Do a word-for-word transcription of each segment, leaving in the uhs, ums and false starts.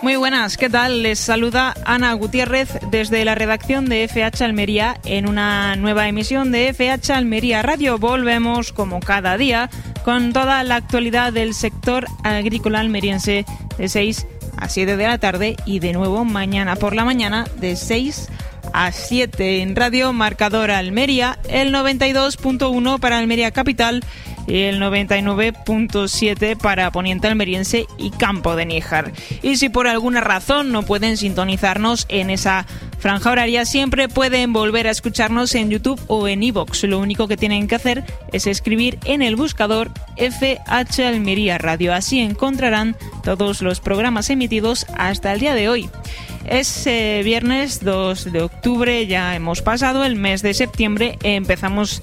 Muy buenas, ¿qué tal? Les saluda Ana Gutiérrez desde la redacción de F H Almería en una nueva emisión de F H Almería Radio. Volvemos como cada día con toda la actualidad del sector agrícola almeriense de seis a siete de la tarde y de nuevo mañana por la mañana de seis a siete en Radio Marcador Almería, el noventa y dos punto uno para Almería Capital y el noventa y nueve punto siete para Poniente Almeriense y Campo de Níjar. Y si por alguna razón no pueden sintonizarnos en esa franja horaria, siempre pueden volver a escucharnos en YouTube o en iVoox. Lo único que tienen que hacer es escribir en el buscador F H Almería Radio. Así encontrarán todos los programas emitidos hasta el día de hoy. Es eh, viernes dos de octubre, ya hemos pasado el mes de septiembre, empezamos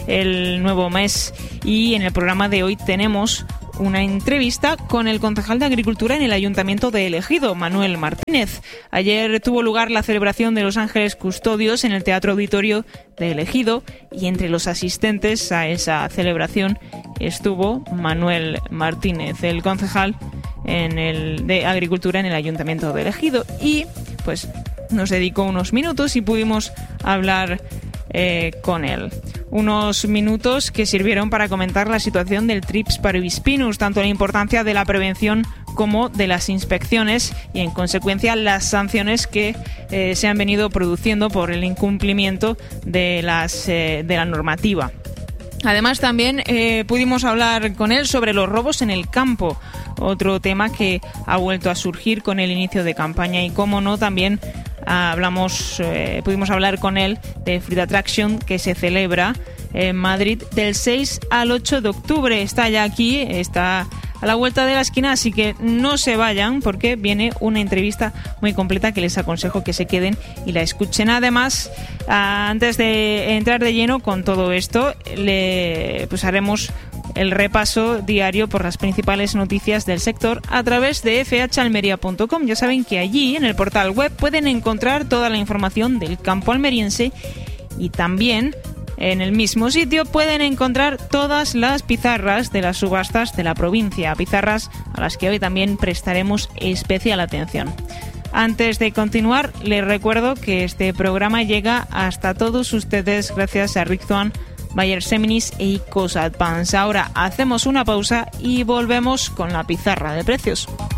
el nuevo mes y en el programa de hoy tenemos una entrevista con el concejal de Agricultura en el Ayuntamiento de El Ejido, Manuel Martínez. Ayer tuvo lugar la celebración de los Ángeles Custodios en el Teatro Auditorio de El Ejido y entre los asistentes a esa celebración estuvo Manuel Martínez, el concejal en el de Agricultura en el Ayuntamiento de El Ejido, y pues nos dedicó unos minutos y pudimos hablar eh, con él. Unos minutos que sirvieron para comentar la situación del Trips parvospinus, tanto la importancia de la prevención como de las inspecciones y, en consecuencia, las sanciones que eh, se han venido produciendo por el incumplimiento de, las, eh, de la normativa. Además, también eh, pudimos hablar con él sobre los robos en el campo, otro tema que ha vuelto a surgir con el inicio de campaña y, cómo no, también hablamos, eh, pudimos hablar con él de Fruit Attraction, que se celebra en Madrid del seis al ocho de octubre. Está ya aquí, está a la vuelta de la esquina, así que no se vayan porque viene una entrevista muy completa que les aconsejo que se queden y la escuchen. Además, antes de entrar de lleno con todo esto, le pues haremos el repaso diario por las principales noticias del sector a través de f h almería punto com. Ya saben que allí, en el portal web, pueden encontrar toda la información del campo almeriense y también en el mismo sitio pueden encontrar todas las pizarras de las subastas de la provincia, pizarras a las que hoy también prestaremos especial atención. Antes de continuar, les recuerdo que este programa llega hasta todos ustedes gracias a Rizwan, Bayer Seminis e Icos Advance. Ahora hacemos una pausa y volvemos con la pizarra de precios.